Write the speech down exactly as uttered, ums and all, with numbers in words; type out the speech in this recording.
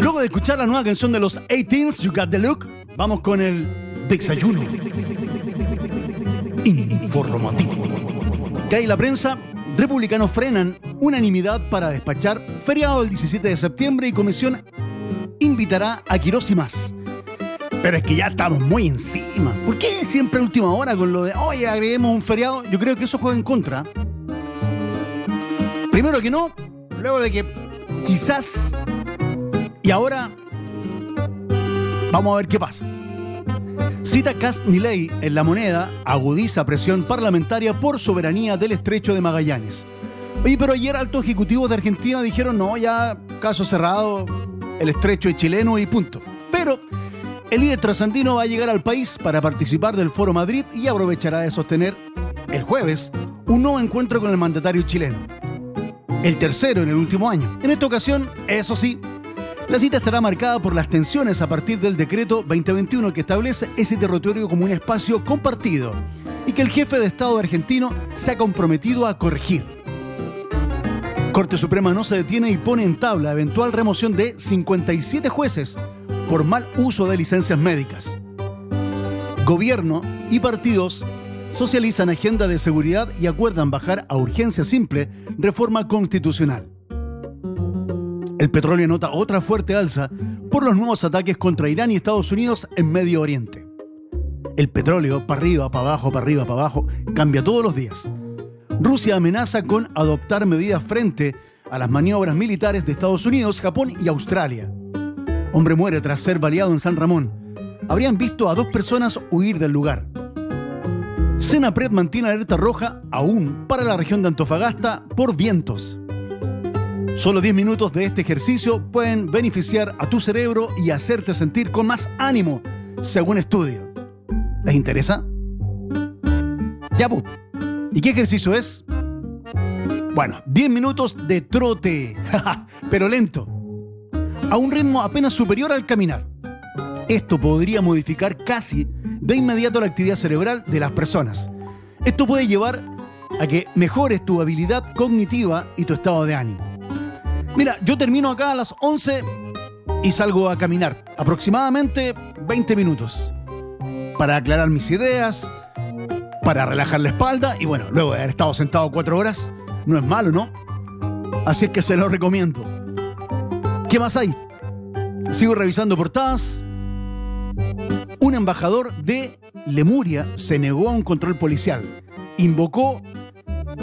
Luego de escuchar la nueva canción de los eighteens, You Got the Look, vamos con el desayuno informativo. Cae la prensa, republicanos frenan unanimidad para despachar feriado el diecisiete de septiembre y comisión invitará a Quirós y más. Pero es que ya estamos muy encima. ¿Por qué siempre a última hora con lo de, oye, agreguemos un feriado? Yo creo que eso juega en contra. Primero que no, luego de que quizás... Y ahora, vamos a ver qué pasa. Cita Kast-Milei en La Moneda, agudiza presión parlamentaria por soberanía del Estrecho de Magallanes. Oye, pero ayer altos ejecutivos de Argentina dijeron, no, ya, caso cerrado, el estrecho es chileno y punto. Pero el líder trasandino va a llegar al país para participar del Foro Madrid y aprovechará de sostener el jueves un nuevo encuentro con el mandatario chileno. El tercero en el último año. En esta ocasión, eso sí, la cita estará marcada por las tensiones a partir del decreto veinte veintiuno que establece ese territorio como un espacio compartido y que el jefe de Estado argentino se ha comprometido a corregir. Corte Suprema no se detiene y pone en tabla eventual remoción de cincuenta y siete jueces por mal uso de licencias médicas. Gobierno y partidos socializan agenda de seguridad y acuerdan bajar a urgencia simple reforma constitucional. El petróleo nota otra fuerte alza por los nuevos ataques contra Irán y Estados Unidos en Medio Oriente. El petróleo, para arriba, para abajo, para arriba, para abajo, cambia todos los días. Rusia amenaza con adoptar medidas frente a las maniobras militares de Estados Unidos, Japón y Australia. Hombre muere tras ser baleado en San Ramón. Habrían visto a dos personas huir del lugar. Senapred mantiene alerta roja aún para la región de Antofagasta por vientos. Solo diez minutos de este ejercicio pueden beneficiar a tu cerebro y hacerte sentir con más ánimo, según estudio. ¿Les interesa? Ya, pues. ¿Y qué ejercicio es? Bueno, diez minutos de trote, pero lento, a un ritmo apenas superior al caminar. Esto podría modificar casi de inmediato la actividad cerebral de las personas. Esto puede llevar a que mejores tu habilidad cognitiva y tu estado de ánimo. Mira, yo termino acá a las once y salgo a caminar, aproximadamente veinte minutos, para aclarar mis ideas, para relajar la espalda y bueno, luego de haber estado sentado cuatro horas, no es malo, ¿no? Así es que se lo recomiendo. ¿Qué más hay? Sigo revisando portadas. Un embajador de Lemuria se negó a un control policial. Invocó